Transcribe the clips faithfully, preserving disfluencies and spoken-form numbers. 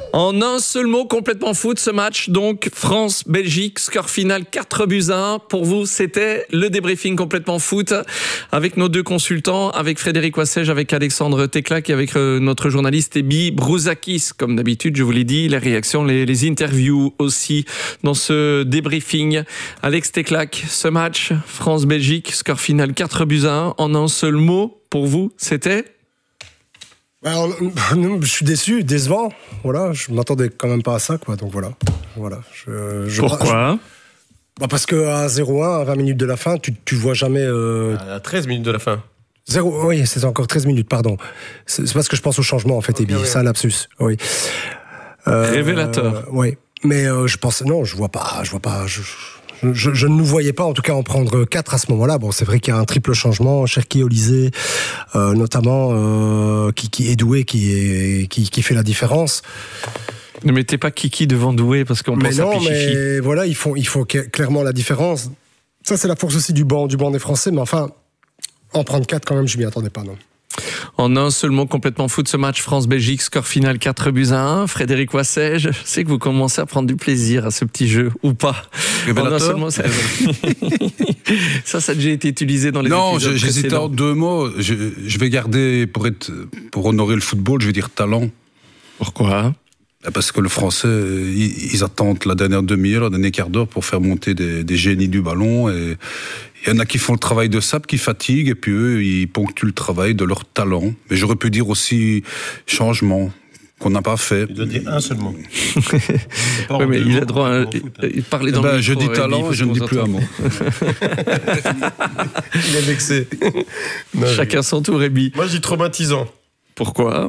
En un seul mot, complètement foot, ce match, donc France-Belgique, score final quatre buts à un. Pour vous, c'était le débriefing complètement foot avec nos deux consultants, avec Frédéric Wassège, avec Alexandre Teclac et avec euh, notre journaliste Ebi Brouzakis. Comme d'habitude, je vous l'ai dit, les réactions, les, les interviews aussi dans ce débriefing. Alex Teclac, ce match, France-Belgique, score final quatre buts à un. En un seul mot, pour vous, c'était ? Alors, je suis déçu, décevant. Voilà, je m'attendais quand même pas à ça, quoi. Donc voilà, voilà. Je, je, Pourquoi je, bah Parce que à zéro un, à vingt minutes de la fin, tu tu vois jamais. Euh... À treize minutes de la fin. Zéro, oui, c'est encore treize minutes, pardon. C'est, c'est parce que je pense au changement en fait, okay, Ebi. Oui. C'est un lapsus. Oui. Euh, Révélateur. Euh, oui, mais euh, je pense non, je vois pas, je vois pas. Je, Je, je, je ne nous voyais pas, en tout cas, en prendre quatre à ce moment-là. Bon, c'est vrai qu'il y a un triple changement. Cherki, Olysée, euh, notamment, euh, qui, qui est doué, qui, est, qui, qui fait la différence. Ne mettez pas Kiki devant Doué parce qu'on pense non, à Pichichi. Mais voilà, ils font, ils font clairement la différence. Ça, c'est la force aussi du banc, du banc des Français. Mais enfin, en prendre quatre, quand même, je m'y attendais pas, non. En un seul mot, complètement foot, ce match France-Belgique, score final quatre buts à un. Frédéric Wassège, je sais que vous commencez à prendre du plaisir à ce petit jeu, ou pas. En un seul mot, ça... ça, ça a déjà été utilisé dans les non, épisodes je, j'hésitais en deux mots. Je, je vais garder, pour, être, pour honorer le football, je vais dire talent. Pourquoi ? Parce que le Français, ils, ils attendent la dernière demi-heure, la dernière quart d'heure pour faire monter des, des génies du ballon. Et il y en a qui font le travail de sable, qui fatiguent, et puis eux, ils ponctuent le travail de leur talent. Mais j'aurais pu dire aussi changement, qu'on n'a pas fait. Il doit dire un seul mot. Oui, mais il a droit à parler dans ben, le Je dis talent et je ne dis plus un mot. Il est vexé. Non, Chacun son tour, Ebi. Moi, je dis traumatisant. Pourquoi ?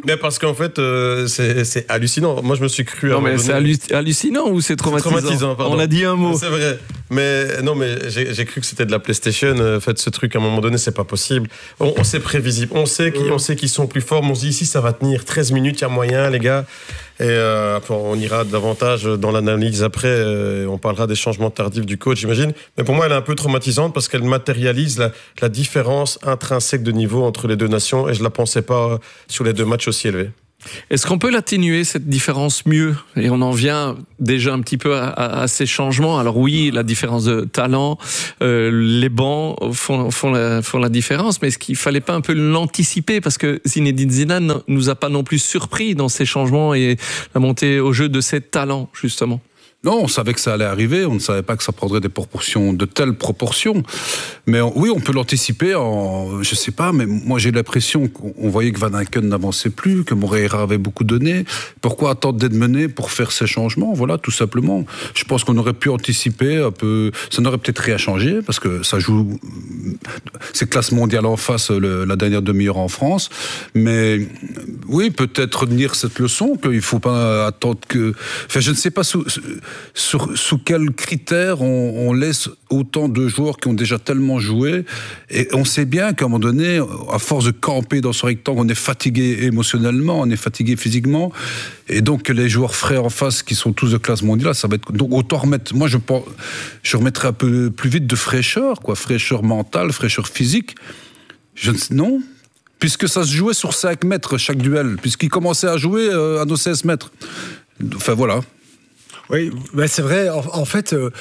Mais parce qu'en fait, euh, c'est, c'est hallucinant. Moi, je me suis cru... Non, mais c'est halluc- hallucinant ou c'est traumatisant ? C'est traumatisant, pardon. On a dit un mot. C'est vrai. Mais non, mais j'ai, j'ai cru que c'était de la PlayStation. Euh, faites ce truc, à un moment donné, c'est pas possible. On, on sait prévisible. On sait, qu'ils, on sait qu'ils sont plus forts. Mais on se dit, ici, ça va tenir. treize minutes, il y a moyen, les gars. Et euh, après, on ira davantage dans l'analyse après. Euh, on parlera des changements tardifs du coach, j'imagine. Mais pour moi, elle est un peu traumatisante parce qu'elle matérialise la, la différence intrinsèque de niveau entre les deux nations. Et je la pensais pas sur les deux matchs aussi élevés. Est-ce qu'on peut l'atténuer, cette différence, mieux ? Et on en vient déjà un petit peu à, à, à ces changements. Alors oui, la différence de talent, euh, les bancs font, font, la, font la différence, mais est-ce qu'il ne fallait pas un peu l'anticiper ? Parce que Zinedine Zidane ne nous a pas non plus surpris dans ces changements et la montée au jeu de ses talents, justement. Non, on savait que ça allait arriver, on ne savait pas que ça prendrait des proportions, de telles proportions. Mais on, oui, on peut l'anticiper en, je sais pas, mais moi j'ai l'impression qu'on voyait que Van Aken n'avançait plus, que Moreira avait beaucoup donné. Pourquoi attendre d'être mené pour faire ces changements ? Voilà, tout simplement. Je pense qu'on aurait pu anticiper un peu, ça n'aurait peut-être rien changé, parce que ça joue, c'est classe mondiale en face, le, la dernière demi-heure en France. Mais oui, peut-être retenir cette leçon, qu'il ne faut pas attendre que, enfin, je ne sais pas sous, Sur, sous quels critères on, on laisse autant de joueurs qui ont déjà tellement joué, et on sait bien qu'à un moment donné, à force de camper dans ce rectangle, on est fatigué émotionnellement, on est fatigué physiquement, et donc les joueurs frais en face qui sont tous de classe mondiale, ça va être, donc autant remettre, moi je pense, je remettrais un peu plus vite de fraîcheur, quoi, fraîcheur mentale, fraîcheur physique. Je ne sais, non, puisque ça se jouait sur cinq mètres chaque duel, puisqu'ils commençaient à jouer à nos seize mètres. Enfin voilà. Oui, ben c'est vrai. En, en fait, euh,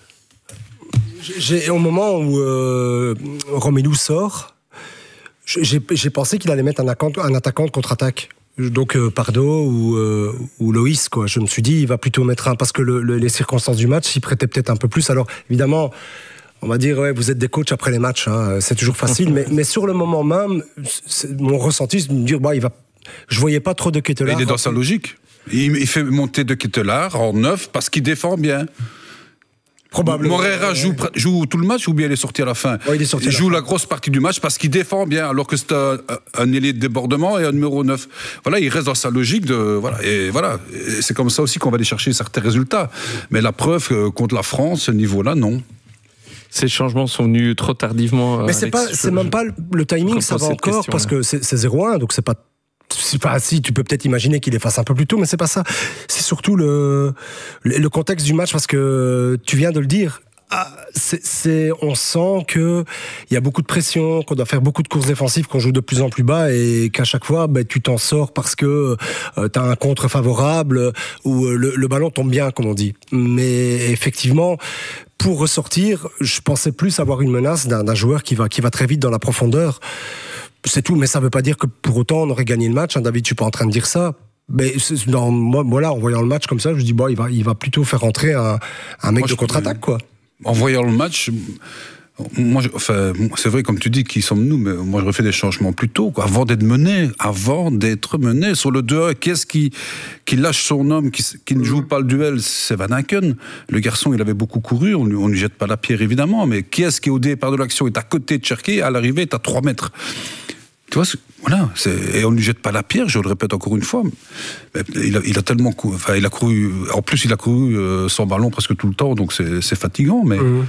j'ai, au moment où euh, Romelu sort, j'ai, j'ai pensé qu'il allait mettre un, account, un attaquant de contre-attaque. Donc euh, Pardo ou, euh, ou Loïs, quoi. Je me suis dit, il va plutôt mettre un... Parce que le, le, les circonstances du match s'y prêtaient peut-être un peu plus. Alors, évidemment... On va dire, ouais, vous êtes des coachs après les matchs, hein, c'est toujours facile, mais, mais sur le moment même, mon ressenti, c'est de me dire, bah, il va... je voyais pas trop de Ketelaar. Il est dans sa logique. Il, il fait monter de Ketelaar en neuf parce qu'il défend bien. Probablement. Moreira joue, joue tout le match ou bien il est sorti à la fin ? Ouais, il est sorti il à la joue fin. La grosse partie du match parce qu'il défend bien, alors que c'est un, un ailier de débordement et un numéro neuf. Voilà, il reste dans sa logique de... Voilà, et voilà. Et c'est comme ça aussi qu'on va aller chercher certains résultats. Mais la preuve, contre la France, ce niveau-là, non. Ces changements sont venus trop tardivement. Mais c'est, Alex, pas, c'est même pas le timing, ça va encore, parce que c'est, c'est zéro un, donc c'est pas... C'est pas, si, tu peux peut-être imaginer qu'il efface un peu plus tôt, mais c'est pas ça. C'est surtout le, le contexte du match, parce que tu viens de le dire, Ah, c'est, c'est, on sent que il y a beaucoup de pression, qu'on doit faire beaucoup de courses défensives, qu'on joue de plus en plus bas et qu'à chaque fois, ben, tu t'en sors parce que euh, tu as un contre favorable ou euh, le, le ballon tombe bien, comme on dit. Mais effectivement, pour ressortir, je pensais plus avoir une menace d'un, d'un joueur qui va, qui va très vite dans la profondeur. C'est tout, mais ça ne veut pas dire que pour autant on aurait gagné le match. Hein, David, je suis pas en train de dire ça. Mais dans, moi, voilà, en voyant le match comme ça, je me dis bon, il va, il va plutôt faire rentrer un, un mec moi, de contre-attaque, quoi. En voyant le match, moi, je, enfin, c'est vrai, comme tu dis, qui sommes-nous, mais moi, j'aurais fait des changements plus tôt, quoi, avant d'être mené, avant d'être mené. Sur le deux un, qu'est-ce qui, qui lâche son homme, qui, qui ne joue pas le duel? C'est Van Aken. Le garçon, il avait beaucoup couru, on ne lui jette pas la pierre, évidemment, mais qui est-ce qui, au départ de l'action, est à côté de Cherki, à l'arrivée, est à trois mètres? Tu vois, c'est, voilà, c'est, et on ne lui jette pas la pierre, je le répète encore une fois. Mais il, a, il a tellement couru, enfin, il a couru, en plus, il a couru euh, sans ballon presque tout le temps, donc c'est, c'est fatigant, mais. Mmh.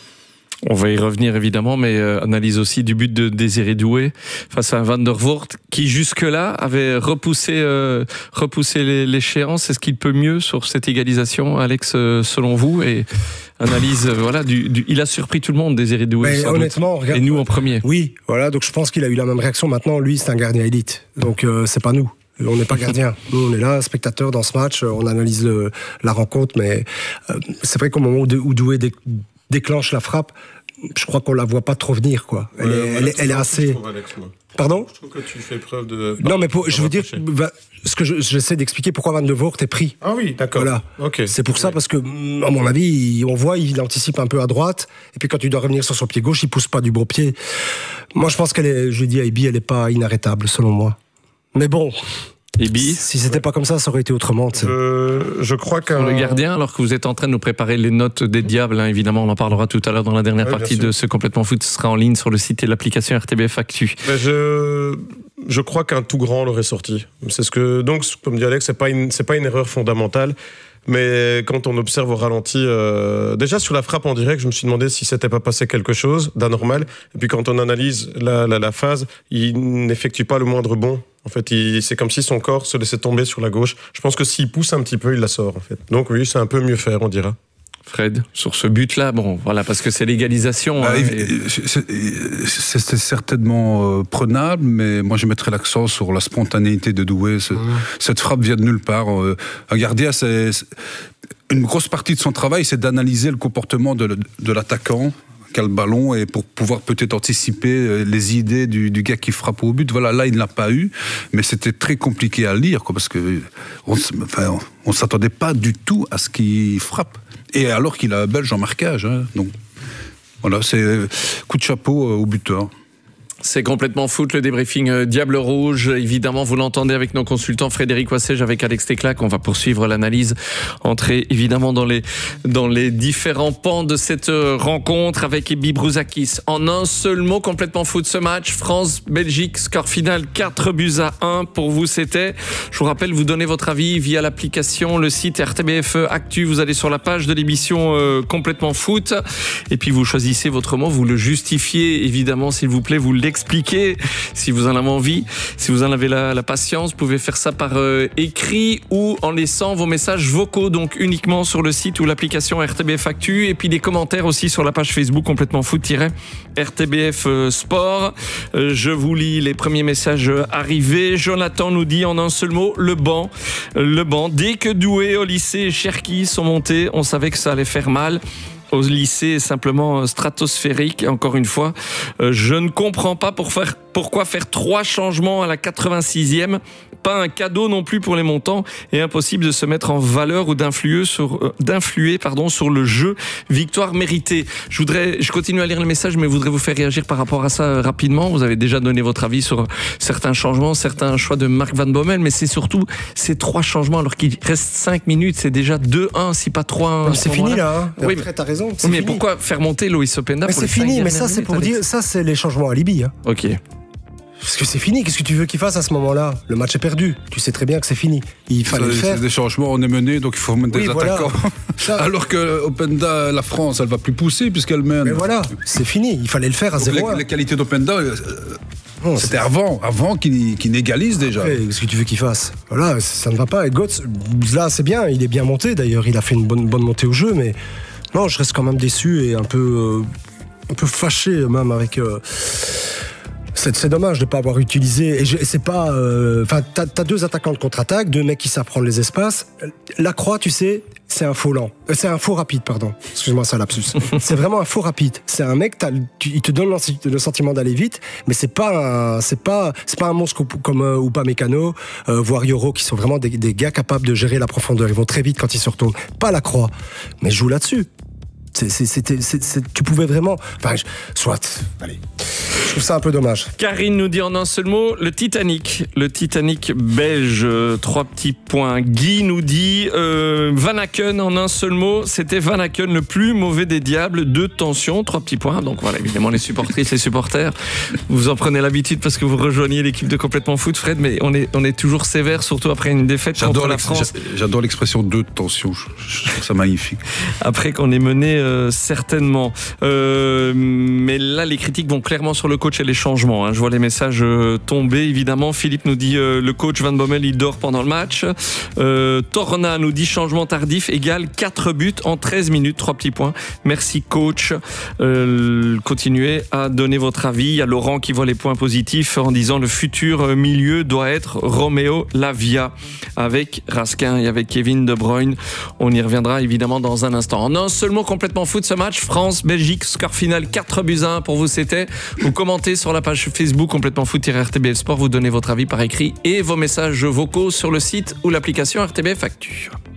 On va y revenir évidemment, mais euh, analyse aussi du but de Désiré Doué face à un Van der Voort qui jusque-là avait repoussé, euh, repoussé l'échéance. Est-ce qu'il peut mieux sur cette égalisation, Alex, euh, selon vous? Et analyse, euh, voilà, du, du, il a surpris tout le monde, Désiré Doué. Mais honnêtement, regarde, et nous en premier. Oui, voilà, donc je pense qu'il a eu la même réaction. Maintenant, lui, c'est un gardien élite, donc euh, c'est pas nous. On n'est pas gardien. Nous, on est là, spectateurs dans ce match. On analyse le, la rencontre, mais euh, c'est vrai qu'au moment où, où Doué dé, déclenche la frappe, je crois qu'on la voit pas trop venir, quoi. Elle, ouais, est, elle, est, elle est assez. Trouve, Alex, Pardon? Je trouve que tu fais preuve de. Non, mais pour, je veux dire, ce que je, j'essaie d'expliquer pourquoi Van der Voort est pris. Ah oui, d'accord. Voilà. Okay. C'est pour ça, parce que, à mon avis, on voit, il anticipe un peu à droite, et puis quand tu dois revenir sur son pied gauche, il pousse pas du bon pied. Moi, je pense qu'elle est, je dis à Ibi, elle est pas inarrêtable, selon moi. Mais bon. Ibi, si c'était pas comme ça, ça aurait été autrement. Je, je crois qu'un... Pour le gardien, alors que vous êtes en train de nous préparer les notes des Diables, hein, évidemment, on en parlera tout à l'heure dans la dernière oui, partie de ce Complètement Foot. Ce sera en ligne sur le site et l'application R T B F Actu. Mais je, je crois qu'un tout grand l'aurait sorti. C'est ce que, donc, comme dit Alex, c'est pas une, c'est pas une erreur fondamentale. Mais quand on observe au ralenti, euh, déjà sur la frappe en direct, je me suis demandé si s'était pas passé quelque chose d'anormal. Et puis quand on analyse la, la, la phase, il n'effectue pas le moindre bond. En fait, il, c'est comme si son corps se laissait tomber sur la gauche. Je pense que s'il pousse un petit peu, il la sort, en fait. Donc oui, c'est un peu mieux faire, on dira. Fred, sur ce but-là, bon, voilà, parce que c'est l'égalisation. Bah, hein, et... c'est, c'est, c'est certainement euh, prenable, mais moi je mettrais l'accent sur la spontanéité de Doué. Mmh. Cette frappe vient de nulle part. Euh, un gardien, c'est, c'est une grosse partie de son travail, c'est d'analyser le comportement de, de l'attaquant qui a le ballon et pour pouvoir peut-être anticiper les idées du, du gars qui frappe au but. Voilà, là il ne l'a pas eu, mais c'était très compliqué à lire, quoi, parce que on, enfin, on s'attendait pas du tout à ce qu'il frappe. Et alors qu'il a un Belge en marquage. Hein. Donc, voilà, c'est coup de chapeau au buteur. C'est Complètement Foot, le débriefing euh, Diable Rouge. Évidemment, vous l'entendez avec nos consultants Frédéric Wassège, avec Alex Teclac. On va poursuivre l'analyse, entrer évidemment dans les, dans les différents pans de cette rencontre avec Ibi Brouzakis. En un seul mot, Complètement Foot, ce match, France-Belgique, score final quatre buts à un. Pour vous, c'était, je vous rappelle, vous donnez votre avis via l'application, le site R T B F Actu. Vous allez sur la page de l'émission euh, Complètement Foot. Et puis, vous choisissez votre mot, vous le justifiez, évidemment, s'il vous plaît, vous l'expliquez. Expliquer si vous en avez envie, si vous en avez la, la patience, vous pouvez faire ça par euh, écrit ou en laissant vos messages vocaux, donc uniquement sur le site ou l'application R T B F Actu, et puis des commentaires aussi sur la page Facebook Complètement Foot-R T B F euh, Sport. Euh, je vous lis les premiers messages arrivés. Jonathan nous dit en un seul mot, le banc. Le banc. Dès que Doué, au lycée et Cherki sont montés, on savait que ça allait faire mal. Au lycée, simplement stratosphérique. Et encore une fois, euh, je ne comprends pas pour faire, pourquoi faire trois changements à la quatre-vingt-sixième. Pas un cadeau non plus pour les montants, et impossible de se mettre en valeur ou d'influer sur, euh, d'influer, pardon, sur le jeu. Victoire méritée. Je voudrais, je continue à lire le message, mais je voudrais vous faire réagir par rapport à ça rapidement. Vous avez déjà donné votre avis sur certains changements, certains choix de Marc Van Bommel, mais c'est surtout ces trois changements alors qu'il reste cinq minutes. C'est déjà deux un, si pas trois un. C'est fini là. Hein. Oui, mais t'as raison. C'est mais fini. Pourquoi faire monter Loïs Openda mais pour c'est les fini, mais ça c'est pour dire, ça c'est les changements à Libye. Hein. Ok. Parce que c'est fini, qu'est-ce que tu veux qu'il fasse à ce moment-là? Le match est perdu, tu sais très bien que c'est fini. Il fallait ça, le faire. C'est des changements, on est mené, donc il faut mettre oui, des voilà. attaquants. Ça... Alors que Openda, la France, elle va plus pousser puisqu'elle mène. Mais voilà, c'est fini, il fallait le faire à donc zéro. Les, les qualités d'Openda, euh, non, c'était c'est... avant, avant qu'il, qu'il n'égalise déjà. Après, qu'est-ce que tu veux qu'il fasse? Voilà, ça ne va pas. Et Götze, là c'est bien, il est bien monté d'ailleurs, il a fait une bonne, bonne montée au jeu, mais Non, je reste quand même déçu et un peu, euh, un peu fâché même avec... Euh, c'est, c'est dommage de ne pas avoir utilisé... Et, je, et c'est pas... Enfin, euh, t'as, t'as deux attaquants de contre-attaque, deux mecs qui savent prendre les espaces. Lacroix, tu sais, c'est un faux lent. C'est un faux rapide, pardon. Excuse-moi, c'est un lapsus. C'est vraiment un faux rapide. C'est un mec, tu, il te donne le sentiment d'aller vite, mais c'est pas un, c'est pas, c'est pas un monstre comme euh, Upamecano, euh, voire Yoro, qui sont vraiment des, des gars capables de gérer la profondeur. Ils vont très vite quand ils se retournent. Pas Lacroix, mais joue là-dessus. C'est, c'est, c'était, c'est, c'est, tu pouvais vraiment... Enfin, je, soit... Allez. Je trouve ça un peu dommage. Karine nous dit en un seul mot, le Titanic. Le Titanic belge, trois petits points. Guy nous dit, euh, Van Aken en un seul mot, c'était Van Aken le plus mauvais des diables, deux tensions, trois petits points. Donc voilà, évidemment, les supportrices, les supporters, vous en prenez l'habitude parce que vous rejoignez l'équipe de Complètement Foot, Fred, mais on est, on est toujours sévère, surtout après une défaite j'adore contre la France. J'adore l'expression deux tensions, je, je trouve ça magnifique. Après qu'on est mené, euh, certainement. Euh, mais là, les critiques vont clairement sur le coach et les changements. Hein. Je vois les messages euh, tomber, évidemment. Philippe nous dit euh, le coach Van Bommel, il dort pendant le match. Euh, Torna nous dit changement tardif égale quatre buts en treize minutes, trois petits points. Merci coach. Euh, continuez à donner votre avis. Il y a Laurent qui voit les points positifs en disant le futur milieu doit être Roméo Lavia avec Raskin et avec Kevin De Bruyne. On y reviendra évidemment dans un instant. En un seul mot, Complètement Foot, ce match France-Belgique, score final quatre buts à un pour vous, c'était. Vous commentez sur la page Facebook Complètement Foot-R T B F Sport, vous donnez votre avis par écrit et vos messages vocaux sur le site ou l'application R T B F Actu.